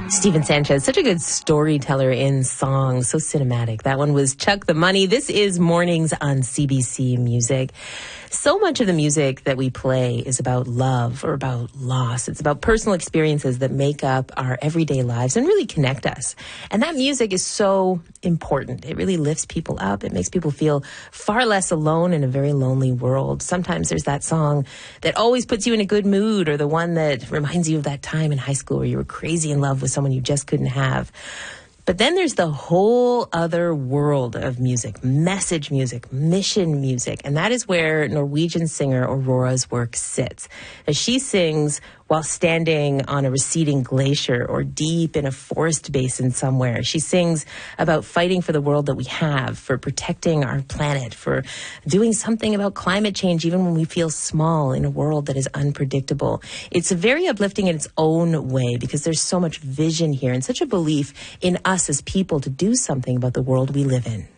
Stephen Sanchez, such a good storyteller in song, so cinematic. That one was Chuck the Money. This is Mornings on CBC Music. So much of the music that we play is about love or about loss. It's about personal experiences that make up our everyday lives and really connect us. And that music is so important. It really lifts people up. It makes people feel far less alone in a very lonely world. Sometimes there's that song that always puts you in a good mood, or the one that reminds you of that time in high school where you were crazy in love with someone you just couldn't have. But then there's the whole other world of music, message music, mission music. And that is where Norwegian singer Aurora's work sits, as she sings while standing on a receding glacier or deep in a forest basin somewhere. She sings about fighting for the world that we have, for protecting our planet, for doing something about climate change even when we feel small in a world that is unpredictable. It's very uplifting in its own way because there's so much vision here and such a belief in us as people to do something about the world we live in.